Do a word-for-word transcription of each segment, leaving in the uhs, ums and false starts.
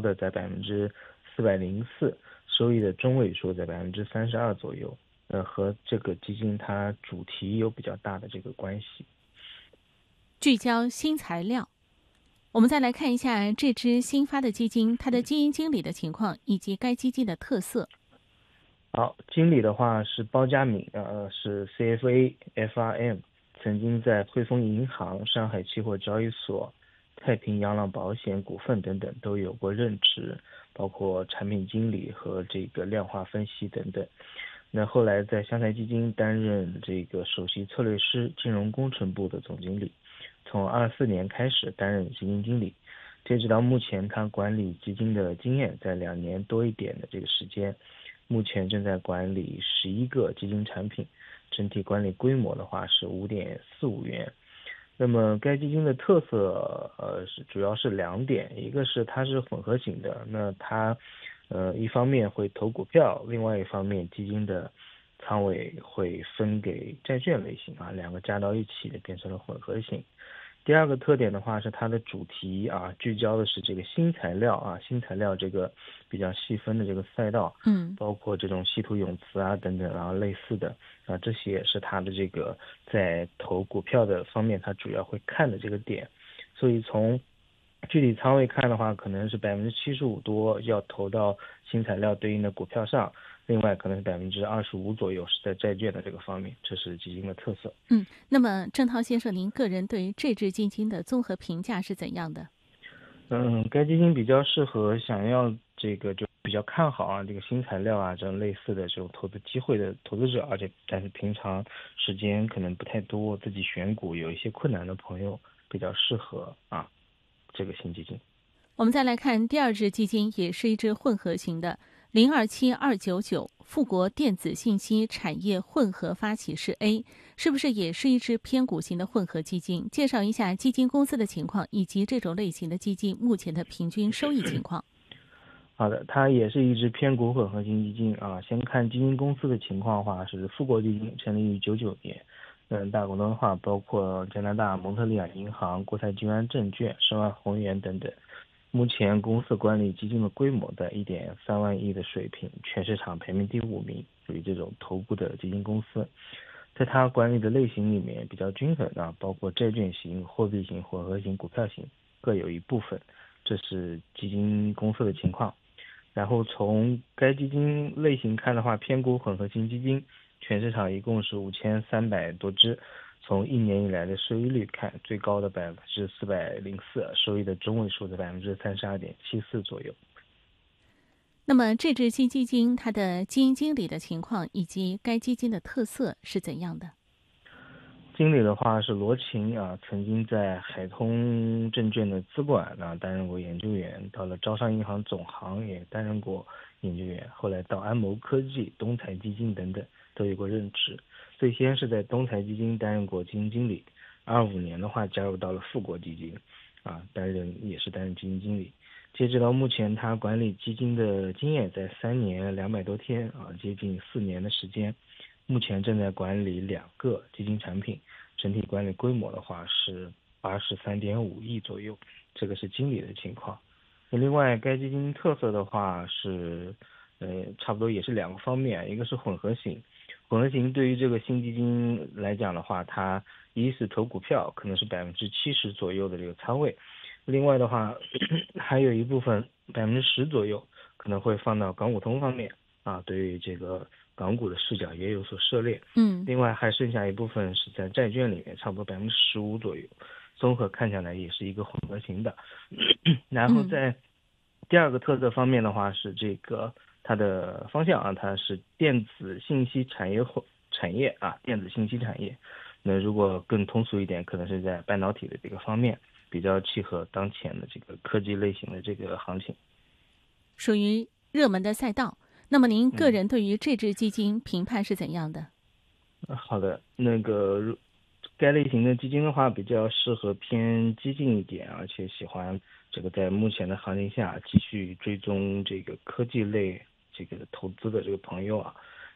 的在百分之四百零四，收益的中位数在百分之三十二左右。呃，和这个基金它主题有比较大的这个关系。 聚焦新材料，我们再来看一下这支新发的基金，它的基金经理的情况以及该基金的特色。 好，经理的话是包佳敏，呃，是 C F A F R M， 曾经在汇丰银行、上海期货交易所、太平洋朗保险股份等等都有过任职，包括产品经理和这个量化分析等等。那后来在湘财基金担任这个首席策略师、金融工程部的总经理，从二四年开始担任基金经理，截止到目前，他管理基金的经验在两年多一点的这个时间，目前正在管理十一个基金产品，整体管理规模的话是五点四五元。那么该基金的特色，呃，是主要是两点，一个是它是混合型的，那它，呃，一方面会投股票，另外一方面基金的仓位会分给债券类型啊，两个加到一起变成了混合型。第二个特点的话是它的主题啊，聚焦的是这个新材料啊，新材料这个比较细分的这个赛道， 嗯， 包括这种稀土永磁啊等等，然后类似的啊，这些也是它的这个在投股票的方面，它主要会看的这个点。所以从具体仓位看的话，可能是百分之七十五多要投到新材料对应的股票上，另外可能是百分之二十五左右是在债券的这个方面，这是基金的特色。 嗯，那么郑涛先生，您个人对于这支基金的综合评价是怎样的？ 嗯，该基金比较适合想要这个就比较看好啊这个新材料啊这种类似的这种投资机会的投资者，而且但是平常时间可能不太多，自己选股有一些困难的朋友，比较适合啊这个新基金。 我们再来看第二支基金，也是一支混合型的零二七二九九富国电子信息产业混合发起式 A， 是不是也是一支偏股型的混合基金？介绍一下基金公司的情况，以及这种类型的基金目前的平均收益情况。 好的，它也是一支偏股混合型基金啊。先看基金公司的情况的话，是富国基金，成立于九九年，嗯，大股东的话包括加拿大蒙特利尔银行、国泰君安证券、申万宏源等等。目前公司管理基金的规模在一点三万亿的水平，全市场排名第五名，属于这种头部的基金公司。在它管理的类型里面比较均衡啊，包括债券型、货币型、混合型、股票型各有一部分，这是基金公司的情况。然后从该基金类型看的话，偏股混合型基金全市场一共是五千三百多只。从一年以来的收益率看，最高的百分之四百零四，收益的中位数在百分之三十二点七四左右。 那么这支新基金它的基金经理的情况以及该基金的特色是怎样的？ 经理的话是罗琴啊，曾经在海通证券的资管啊担任过研究员，到了招商银行总行也担任过研究员，后来到安谋科技、东财基金等等都有过任职。最先是在东财基金担任过基金经理，二五年的话加入到了富国基金，啊，担任也是担任基金经理。截止到目前，他管理基金的经验在三年两百多天啊，接近四年的时间。目前正在管理两个基金产品，整体管理规模的话是八十三点五亿左右，这个是经理的情况。另外，该基金特色的话是，呃，差不多也是两个方面，一个是混合型。混合型对于这个新基金来讲的话，它一是投股票，可能是百分之七十左右的这个仓位，另外的话还有一部分百分之十左右可能会放到港股通方面啊，对于这个港股的视角也有所涉猎。 嗯， 另外还剩下一部分是在债券里面，差不多百分之十五左右，综合看下来也是一个混合型的。然后在第二个特色方面的话是这个它的方向啊，它是电子信息产业产业啊，电子信息产业。那如果更通俗一点，可能是在半导体的这个方面，比较契合当前的这个科技类型的这个行情， 属于热门的赛道。那么您个嗯人对于这支基金评判是怎样的？ 好的，那个该类型的基金的话，比较适合偏激进一点，而且喜欢这个在目前的行情下继续追踪这个科技类这个投资的这个朋友啊。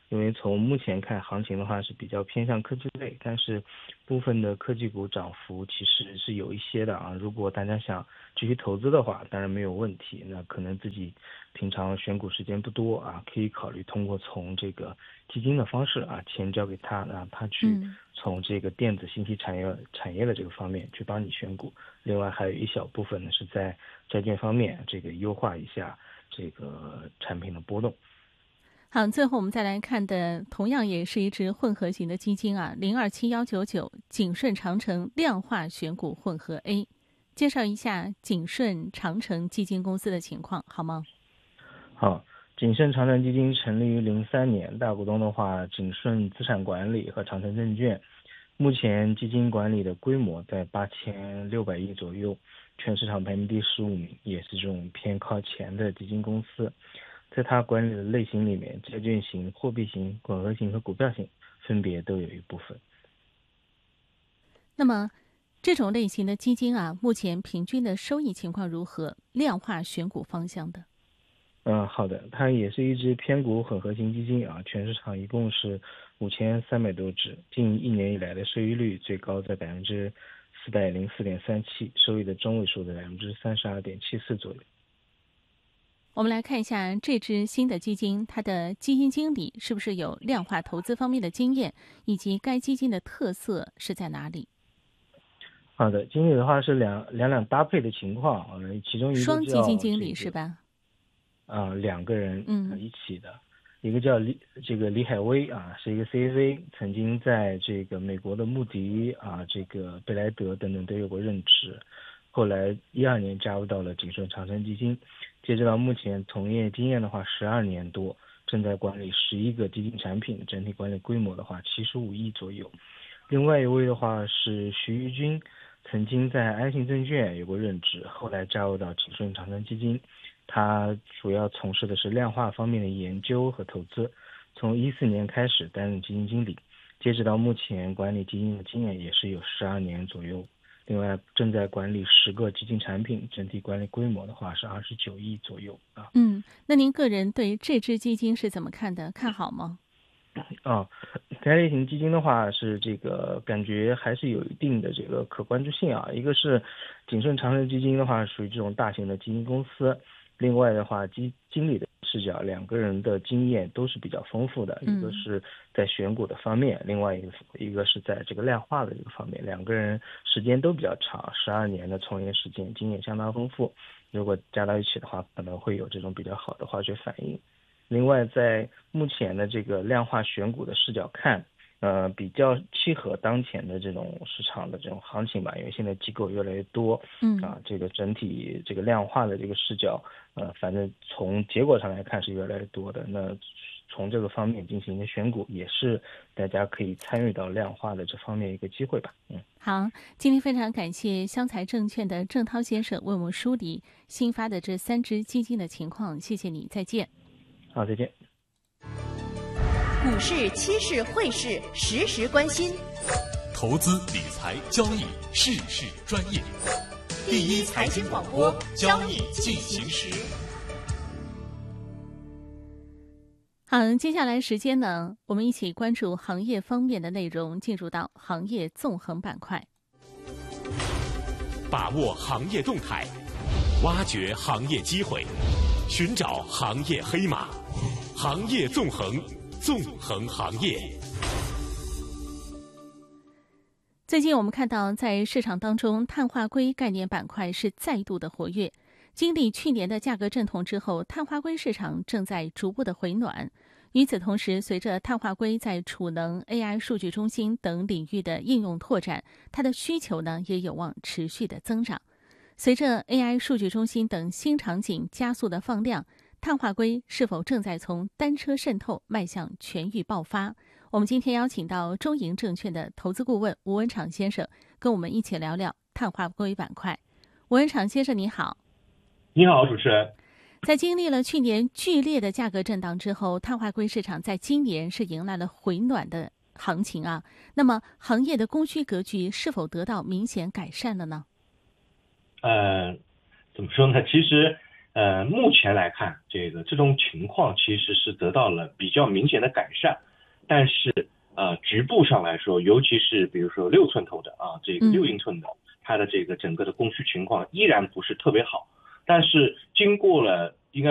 因为从目前看行情的话是比较偏向科技类，但是部分的科技股涨幅其实是有一些的啊。如果大家想继续投资的话，当然没有问题，那可能自己平常选股时间不多啊，可以考虑通过从这个基金的方式啊，钱交给他，让他去从这个电子信息产业产业的这个方面去帮你选股。另外还有一小部分呢是在债券方面这个优化一下这个产品的波动。 好，最后我们再来看的，同样也是一只混合型的基金啊，零二七幺九九景顺长城量化选股混合 A， 介绍一下景顺长城基金公司的情况好吗？ 好，景顺长城基金成立于零三年，大股东的话景顺资产管理和长城证券，目前基金管理的规模在八千六百亿左右，全市场排名第十五名，也是这种偏靠前的基金公司。在它管理的类型里面，债券型、货币型、混合型和股票型分别都有一部分。 那么这种类型的基金啊，目前平均的收益情况如何？量化选股方向的。 嗯，好的，它也是一只偏股混合型基金啊，全市场一共是五千三百多只，近一年以来的收益率最高在百分之四百零四点三七，收益的中位数在百分之三十二点七四左右。 我们来看一下这支新的基金，它的基金经理是不是有量化投资方面的经验，以及该基金的特色是在哪里？ 好的，经理的话是两两两搭配的情况，呃，其中一个叫、这个、 双基金经理是吧？ 啊、呃，两个人嗯一起的，嗯、一个叫李这个李海威啊，是一个 C F A， 曾经在这个美国的穆迪啊、这个贝莱德等等都有过任职。后来一二年加入到了景顺长城基金，截止到目前从业经验的话十二年多，正在管理十一个基金产品，整体管理规模的话七十五亿左右。另外一位的话是徐玉军，曾经在安信证券有过任职，后来加入到景顺长城基金，他主要从事的是量化方面的研究和投资，从一四年开始担任基金经理，截止到目前管理基金的经验也是有十二年左右。另外正在管理十个基金产品，整体管理规模的话是二十九亿左右啊。 嗯，那您个人对这支基金是怎么看的？看好吗？ 啊，该类型基金的话是这个感觉还是有一定的这个可关注性啊。一个是景顺长城基金的话属于这种大型的基金公司，另外的话基经理的视角，两个人的经验都是比较丰富的，一个是在选股的方面，嗯、另外一个一个是在这个量化的这个方面，两个人时间都比较长，十二年的从业时间，经验相当丰富。如果加到一起的话，可能会有这种比较好的化学反应。另外，在目前的这个量化选股的视角看，呃，比较契合当前的这种市场的这种行情吧，因为现在机构越来越多， 嗯啊，这个整体这个量化的这个视角，呃，反正从结果上来看是越来越多的。那从这个方面进行的选股，也是大家可以参与到量化的这方面一个机会吧。嗯， 好，今天非常感谢湘财证券的郑涛先生为我们梳理新发的这三只基金的情况，谢谢你，再见。 好，再见。 股市、期市、汇市，时时关心。 投资理财交易，事事专业。第一财经广播，交易进行时。 好，接下来时间呢，我们一起关注行业方面的内容，进入到行业纵横板块， 把握行业动态，挖掘行业机会，寻找行业黑马，行业纵横，纵横行业。 最近我们看到，在市场当中，碳化硅概念板块是再度的活跃。经历去年的价格阵痛之后，碳化硅市场正在逐步的回暖。与此同时，随着碳化硅在储能、A I 数据中心等领域的应用拓展，它的需求呢也有望持续的增长。随着 A I 数据中心等新场景加速的放量，碳化硅是否正在从单车渗透迈向全域爆发？我们今天邀请到中银证券的投资顾问吴文敞先生，跟我们一起聊聊碳化硅板块。吴文敞先生你好。 你好，主持人。 在经历了去年剧烈的价格震荡之后，碳化硅市场在今年是迎来了回暖的行情啊。那么行业的供需格局是否得到明显改善了呢？ 呃，怎么说呢？其实呃，目前来看，这个这种情况其实是得到了比较明显的改善。 但是呃局部上来说，尤其是比如说六寸头的啊，这个六英寸的，它的这个整个的供需情况依然不是特别好。但是经过了